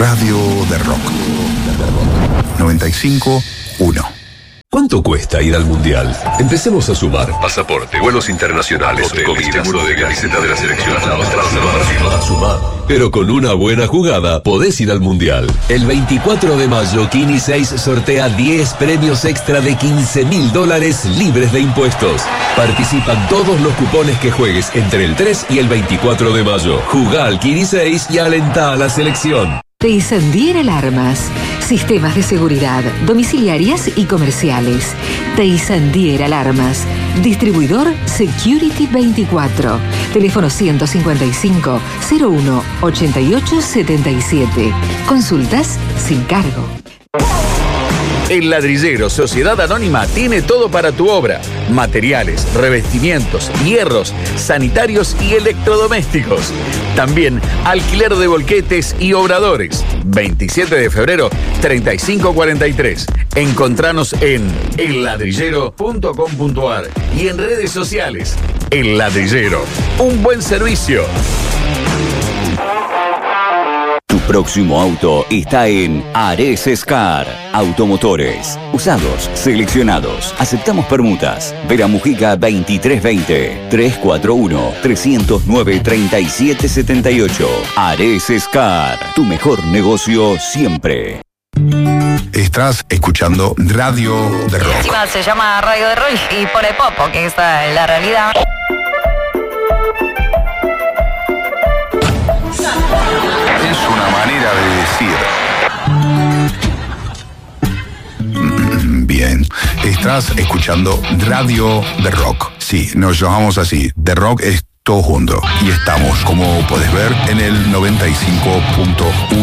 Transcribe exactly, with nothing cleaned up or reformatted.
Radio de Rock. noventa y cinco uno. ¿Cuánto cuesta ir al Mundial? Empecemos a sumar. Pasaporte, vuelos internacionales, hoteles, comida, seguro de camiseta de la selección. A sumar. Pero con una buena jugada podés ir al Mundial. El veinticuatro de mayo, Kini seis sortea diez premios extra de quince mil dólares libres de impuestos. Participan todos los cupones que juegues entre el tres y el veinticuatro de mayo. Jugá al Kini seis y alentá a la selección. Teisandier Alarmas. Sistemas de seguridad, domiciliarias y comerciales. Teisandier Alarmas. Distribuidor Security veinticuatro. Teléfono ciento cincuenta y cinco, cero uno, ochenta y ocho setenta y siete. Consultas sin cargo. El Ladrillero Sociedad Anónima tiene todo para tu obra: materiales, revestimientos, hierros, sanitarios y electrodomésticos. También alquiler de volquetes y obradores. veintisiete de febrero, treinta y cinco cuarenta y tres. Encontranos en el ladrillero punto com punto a r y en redes sociales. El Ladrillero, un buen servicio. Tu próximo auto está en Ares Scar. Automotores. Usados, seleccionados. Aceptamos permutas. Vera Mujica veintitrés veinte. tres cuatro uno, tres cero nueve, tres siete siete ocho. Ares Scar. Tu mejor negocio siempre. Estás escuchando Radio de Rock. Encima se llama Radio de Rock y pone pop, porque esta es la realidad. Es una manera de decir. Bien, estás escuchando Radio de Rock. Sí, nos llamamos así. The Rock es todo junto. Y estamos, como puedes ver, en el noventa y cinco punto uno.